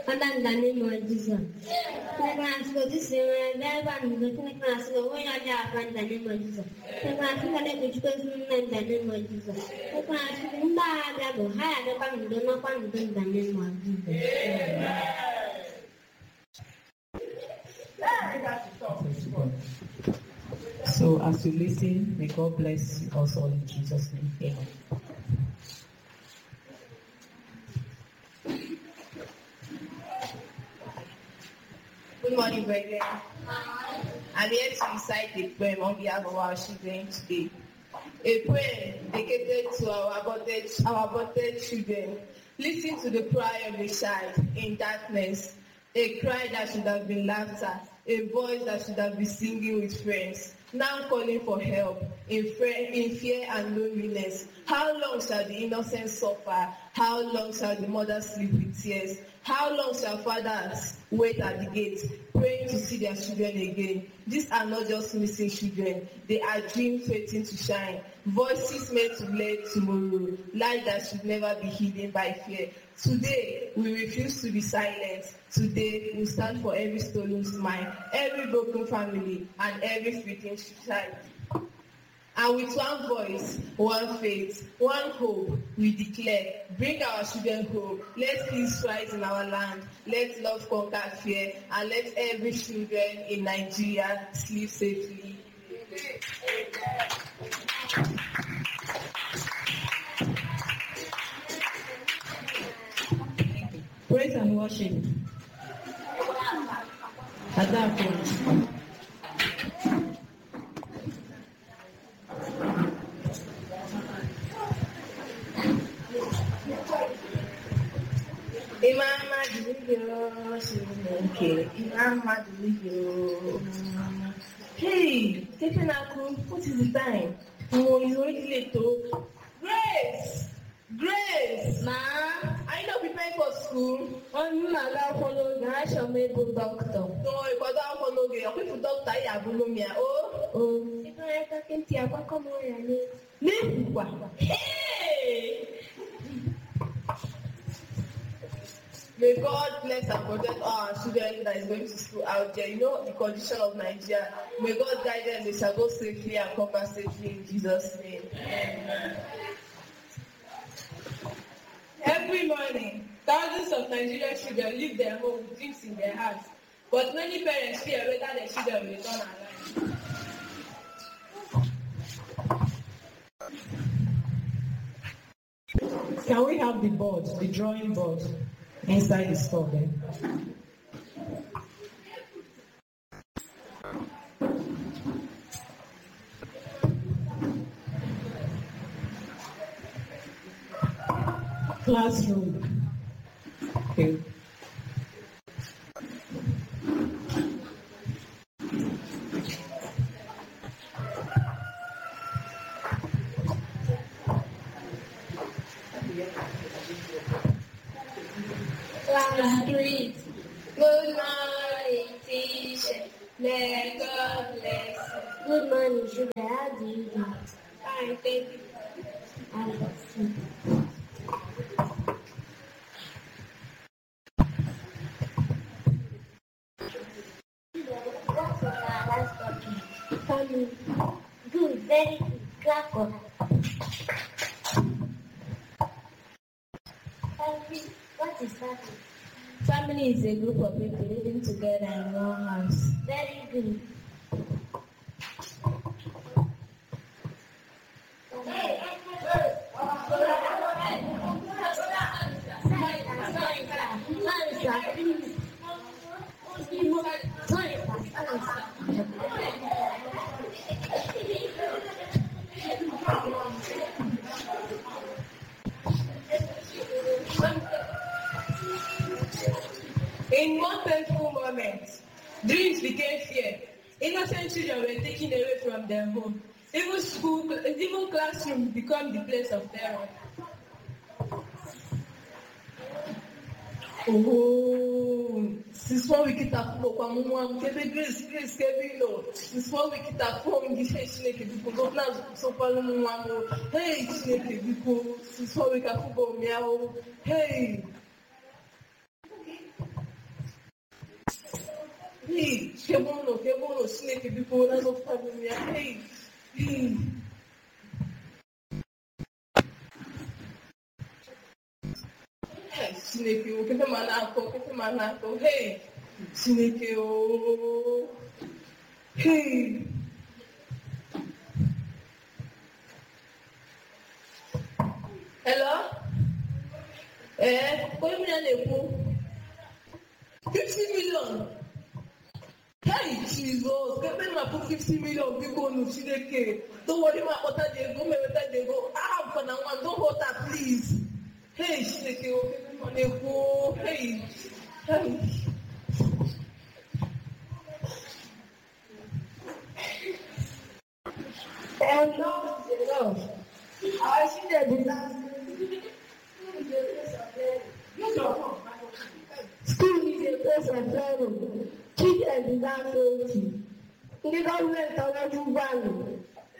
Father, in the name of Jesus. Let us go this way, never and let us go away on the name of Jesus. Let us go in the name of Jesus. Let us go higher than the name of Jesus. So as you listen, may God bless us all in Jesus' name. Amen. Good morning, brethren. I'm here to recite a poem on behalf of our children today. A poem dedicated to our aborted children. Listen to the cry of a child in darkness, a cry that should have been laughter, a voice that should have been singing with friends, now calling for help in fear and loneliness. How long shall the innocent suffer? How long shall the mother sleep with tears? How long shall fathers wait at the gate, praying to see their children again? These are not just missing children. They are dreams waiting to shine, voices meant to lead tomorrow, light that should never be hidden by fear. Today, we refuse to be silent. Today, we stand for every stolen smile, every broken family, and every fleeting child. And with one voice, one faith, one hope, we declare, bring our children home. Let peace rise in our land. Let love conquer fear. And let every children in Nigeria sleep safely. Praise and worship. Adako. Imama Hey, Stephen Aku, what is the time? Oh, it's already late though. Grace! Ma, are you not preparing for school? I'm not following. I shall make a doctor. No, if I don't follow you, people doctor Yabulumia. Oh, if I can see, I'll come on. Hey! May God bless and protect all our children that is going to school out there. You know the condition of Nigeria. May God guide them. They shall go safely and come back safely in Jesus' name. Amen. Every morning, thousands of Nigerian children leave their home with dreams in their hearts. But many parents fear whether their children will return alive. Can we have the board, the drawing board, inside the store then? Classroom. Okay. Class 3. Good morning, teacher. May God bless you. Good morning, sugar. How do you do? Fine, thank you. What's our last topic? Family. Good, very good. Clap for her. Family. What is family? Family is a group of people living together in one house. Very good. In one painful moment, dreams became fear. Innocent children were taken away from their home. Even classrooms become the place of terror. Oh, since when we get up, Grace, Kevin, since when we get up, people go plans so hey, people, since when we can go meow, hey. Chineke before that's of family. Hey, hey. Hey, Chineke, kefe manako. Hey, Chineke, oh. Hey. Hello? What do you mean? 50 million. Hey, Jesus. Get me put 50 million people on Chineke. Don't worry about what they go. Ah, for now, don't hold that, please. Hey, Chineke, okay, go. Hey. No. I see the disaster. School is a place of learning. Children deserve safety. The government cannot do value.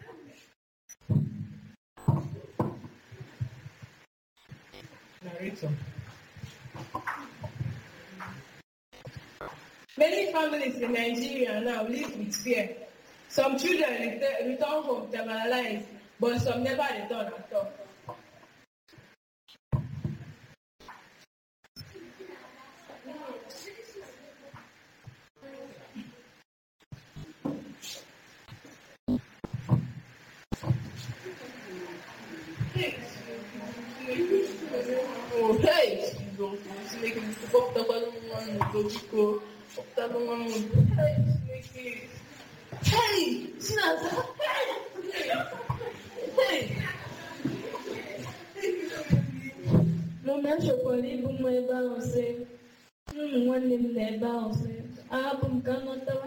Narrator. Many families in Nigeria now live with fear. Some children return home demoralized, but some never return at all. Hey, Mama chọkwara ibu m ebe ahụ sị ụmụ nwanne m na ebe ahụ sị ahapụ m ka nọtawa.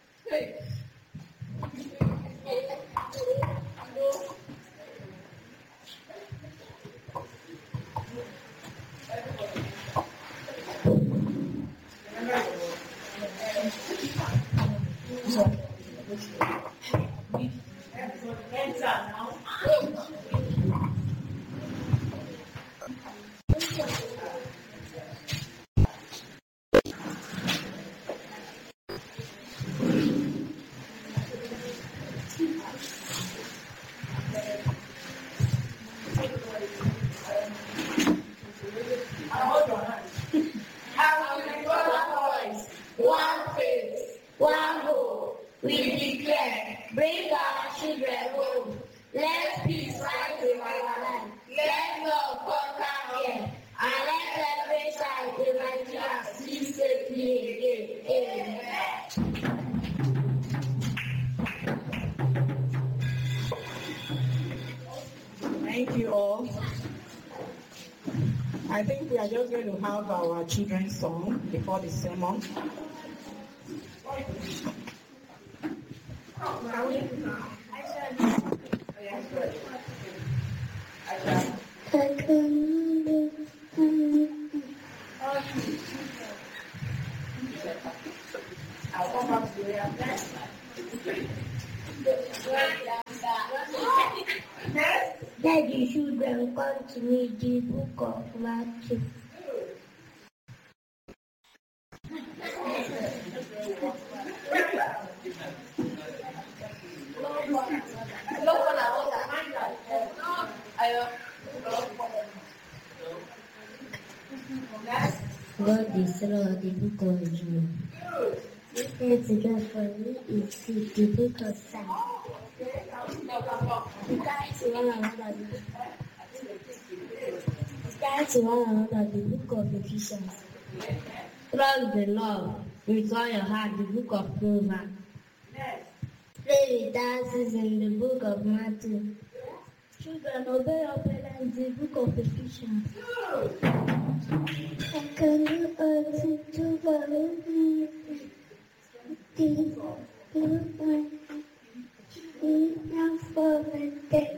Thank you all. I think we are just going to have our children's song before the sermon. That you should come to read the book of Matthew. God is Lord, the book of Jude. This message for me is the book of Psalms. The guys one another, the book of Ephesians. Trust the Lord with all your heart, the book of Proverbs. Play with dances in the book of Matthew. Children, obey your parents, the book of Ephesians. I can do everything to believe. For the day.